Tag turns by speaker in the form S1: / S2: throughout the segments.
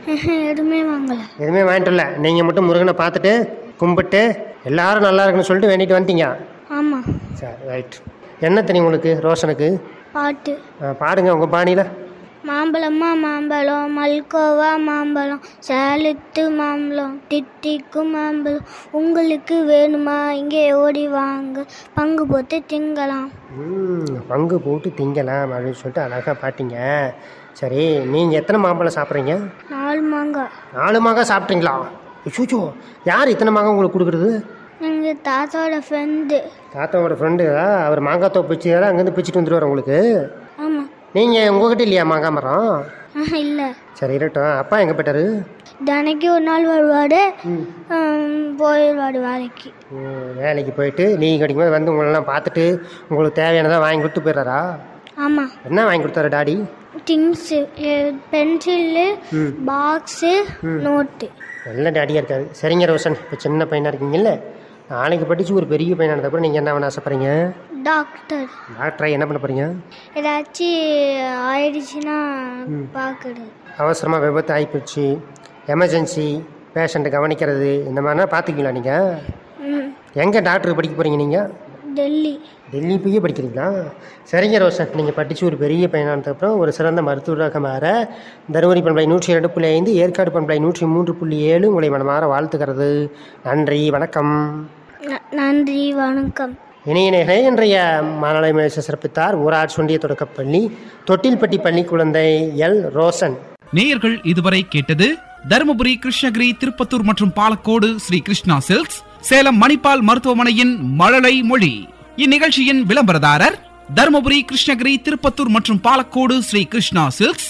S1: எதுவுமே வாங்கல.
S2: எதுவுமே வாங்கிட்டு இல்லை. நீங்கள் மட்டும் முருகனை பார்த்துட்டு கும்பிட்டு எல்லாரும் நல்லா இருக்குன்னு சொல்லிட்டு வேண்டிட்டு வந்துட்டீங்க.
S1: ஆமாம்.
S2: சரி, ரைட். என்ன தெரியும் உங்களுக்கு ரோஷனுக்கு?
S1: பாட்டு
S2: பாடுங்க உங்கள் பாணியில்.
S1: மாம்பழமா மாம்பழம், மல்கோவா மாம்பழம், சேலத்து மாம்பழம், திட்டிக்கும் மாம்பழம், உங்களுக்கு வேணுமா இங்கே ஓடி வாங்க, பங்கு போட்டு திங்கலாம்.
S2: பங்கு போட்டு திங்கலாம் அப்படின்னு சொல்லிட்டு அழகாக பாட்டிங்க. சரி, நீங்கள் எத்தனை மாம்பழம் சாப்பிட்றீங்க?
S1: 4 மாங்காய்.
S2: 4 மாங்காய் சாப்பிட்றீங்களா? ஐயோ, யார் இத்தனை மாங்காய் உங்களுக்கு கொடுக்குறது?
S1: எங்கள் தாத்தாவோட ஃப்ரெண்டு.
S2: தாத்தாவோட ஃப்ரெண்டு? அவர் மாங்காய் தோப்பு பிச்சுக்கார அங்கேருந்து பிச்சுட்டு வந்துடுவார் உங்களுக்கு.
S1: ஆமாம்.
S2: நீங்கள் உங்ககிட்ட இல்லையா மாங்காய் மரம்?
S1: இல்லை.
S2: சரி, இருக்கட்டும். அப்பா எங்கே போயிட்டாரு?
S1: தினைக்கு ஒரு நாள் வருவாடு, போயிடுவாடு வேலைக்கு.
S2: வேலைக்கு போயிட்டு நீங்கள் கிடைக்கும்போது வந்து உங்களெல்லாம் பார்த்துட்டு உங்களுக்கு தேவையானதான் வாங்கி கொடுத்து போயிடுறாரா?
S1: ஆமாம்.
S2: என்ன வாங்கி கொடுத்தாரு daddy?
S1: Things, pencil, box, note.
S2: நல்ல டாடியாக இருக்காது. சரிங்க ரோஷன், இப்போ சின்ன பையனாக இருக்கீங்கல்ல, நாளைக்கு படித்து ஒரு பெரிய பையனானதுக்கப்புறம் நீங்கள் என்ன பண்ண ஆசைப்படுறீங்க?
S1: டாக்டர்.
S2: டாக்டராக என்ன பண்ண போகிறீங்க?
S1: ஏதாச்சும் ஆயிடுச்சுன்னா பார்க்குறது.
S2: அவசரமாக விபத்து ஆகிப்போச்சு, எமர்ஜென்சி பேஷண்ட்டை கவனிக்கிறது, இந்த மாதிரிலாம் பார்த்துக்கலாம் நீங்கள். எங்கே டாக்டருக்கு படிக்க போகிறீங்க நீங்கள்?
S1: டெல்லி.
S2: டெல்லி போய் படிக்கிறீங்களா? சரிங்க ரோஷன், நீங்கள் படித்து ஒரு பெரிய பையனானதுக்கப்புறம் ஒரு சிறந்த மருத்துவராக மாற தருமபுரி பண்பலை 102.5, ஏற்காடு பண்பலை 103.7 உங்களை மனமாற வாழ்த்துக்கிறது. நன்றி, வணக்கம்.
S1: நன்றி, வணக்கம்.
S2: இணையநேகை இன்றைய மாநாளை மேச சிறப்பித்தார் ஊராட்சி ஒன்றிய தொடக்கப்பள்ளி தொட்டில்பட்டி பள்ளி குழந்தை எல் ரோஷன்.
S3: நேயர்கள் இதுவரை கேட்டது தருமபுரி, கிருஷ்ணகிரி, திருப்பத்தூர் மற்றும் பாலக்கோடு ஸ்ரீ கிருஷ்ணா சில்க்ஸ், சேலம் மணிப்பால் மருத்துவமனையின் மழலை மொழி. இந்நிகழ்ச்சியின் விளம்பரதாரர் தருமபுரி, கிருஷ்ணகிரி, திருப்பத்தூர் மற்றும் பாலக்கோடு ஸ்ரீ கிருஷ்ணா சில்க்ஸ்,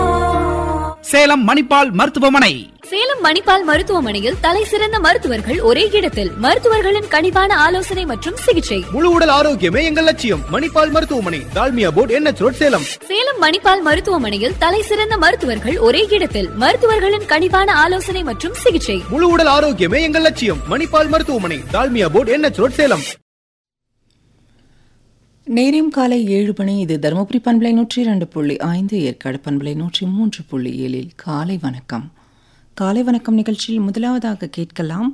S3: சேலம் மணிப்பால் மருத்துவமனை.
S4: சேலம் மணிப்பால் மருத்துவமனையில் தலை சிறந்த மருத்துவர்கள் ஒரே இடத்தில், மருத்துவர்களின் கனிவான ஆலோசனை மற்றும் சிகிச்சை.
S5: முழு உடல் ஆரோக்கியமே எங்கள் லட்சியம். மணிப்பால் மருத்துவமனை, Dalmia board, NH road, Salem.
S4: Salem Manipal மருத்துவமனையில் தலை சிறந்த மருத்துவர்கள் ஒரே இடத்தில், மருத்துவர்களின் கனிவான ஆலோசனை மற்றும் சிகிச்சை.
S5: முழு உடல் ஆரோக்கியமே எங்கள் லட்சியம். மணிப்பால் மருத்துவமனை, Dalmia board, NH road, Salem.
S6: நேரம் காலை 7 மணி. இது தருமபுரி பண்பலை 102.5, ஏற்காடு பண்பலை 103.7 காலை வணக்கம். காலை வணக்கம் நிகழ்ச்சியில் முதலாவதாக கேட்கலாம்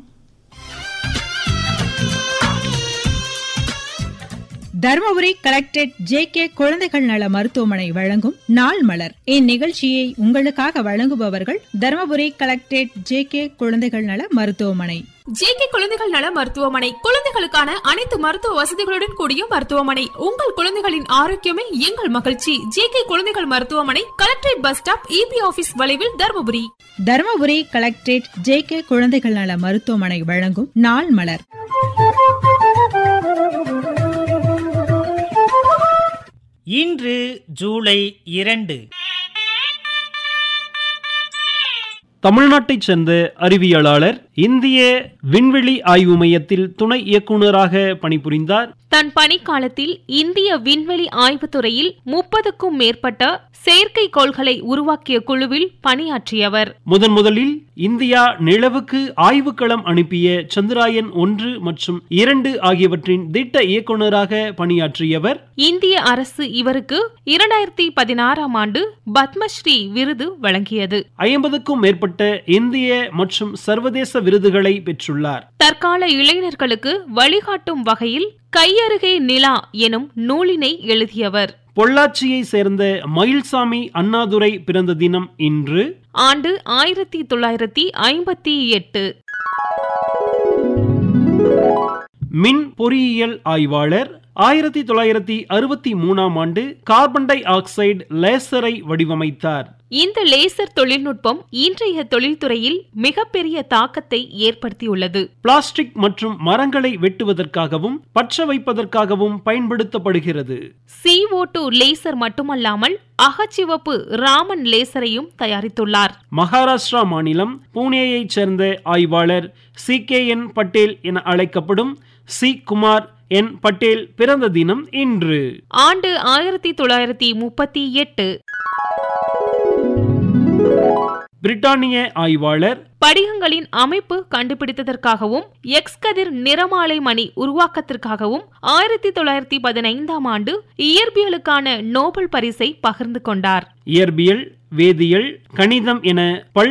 S7: தருமபுரி கலெக்டரேட் JK குழந்தைகள் நல மருத்துவமனை வழங்கும் நாள் மலர். இந்நிகழ்ச்சியை உங்களுக்காக வழங்குபவர்கள் தருமபுரி கலெக்டரேட் JK குழந்தைகள் நல மருத்துவமனை.
S8: JK குழந்தைகள் நல மருத்துவமனை குழந்தைகளுக்கான அனைத்து மருத்துவ வசதிகளுடன் கூடிய மருத்துவமனை. உங்கள் குழந்தைகளின் ஆரோக்கியமே எங்கள் மகிழ்ச்சி. JK குழந்தைகள் மருத்துவமனை, collectorate bus stop, EP office வளைவில், தருமபுரி.
S7: தருமபுரி கலெக்டரேட் JK குழந்தைகள் நல மருத்துவமனை வழங்கும் நாள் மலர்.
S9: இன்று ஜூலை 2.
S10: தமிழ்நாட்டைச் சேர்ந்த அறிவியலாளர் இந்திய விண்வெளி ஆய்வு மையத்தில் துணை இயக்குநராக பணிபுரிந்தார்.
S11: தன் பணிக்காலத்தில் இந்திய விண்வெளி ஆய்வுத்துறையில் 30க்கும் மேற்பட்ட செயற்கைக்கோள்களை உருவாக்கிய குழுவில் பணியாற்றியவர். முதலில்
S10: இந்தியா நிலவுக்கு ஆய்வுக்களம் அனுப்பிய சந்திராயன் 1 மற்றும் 2 ஆகியவற்றின் திட்ட இயக்குநராக பணியாற்றியவர்.
S11: இந்திய அரசு இவருக்கு 2016ஆம் ஆண்டு பத்மஸ்ரீ விருது வழங்கியது.
S10: 50க்கும் மேற்பட்ட இந்திய மற்றும் சர்வதேச விருதுகளை பெற்றுள்ளார்.
S11: தற்கால இளைஞர்களுக்கு வழிகாட்டும் வகையில் கையருகே நிலா எனும் நூலினை எழுதியவர்.
S10: பொள்ளாச்சியை சேர்ந்த மயில்சாமி அண்ணாதுரை பிறந்த தினம் இன்று.
S11: ஆண்டு 1958.
S10: மின் பொறியியல் ஆய்வாளர். 1963ஆம் ஆண்டு கார்பன் டை ஆக்சைடு லேசரை வடிவமைத்தார்.
S11: இந்த லேசர் தொழில்நுட்பம் இன்றைய தொழில்துறையில் மிகப்பெரிய தாக்கத்தை ஏற்படுத்தியுள்ளது.
S10: பிளாஸ்டிக் மற்றும் மரங்களை வெட்டுவதற்காகவும் பற்ற வைப்பதற்காகவும் பயன்படுத்தப்படுகிறது.
S11: CO2 லேசர் மட்டுமல்லாமல் அகச்சிவப்பு ராமன் லேசரையும் தயாரித்துள்ளார்.
S10: மகாராஷ்டிரா மாநிலம் புனேயைச் சேர்ந்த ஆய்வாளர் CKN பட்டேல் என அழைக்கப்படும் சி. குமார் என். பட்டேல் பிறந்த தினம் இன்று.
S11: ஆண்டு 1938.
S10: பிரிட்டானிய ஆய்வாளர்.
S11: படிகங்களின் அமைப்பு கண்டுபிடித்ததற்காகவும் எக்ஸ் கதிர் நிறமாலை மணி உருவாக்கத்திற்காகவும் 1915ஆம் ஆண்டு இயற்பியலுக்கான நோபல் பரிசை பகிர்ந்து கொண்டார்.
S10: இயற்பியல், வேதியியல், கணிதம் என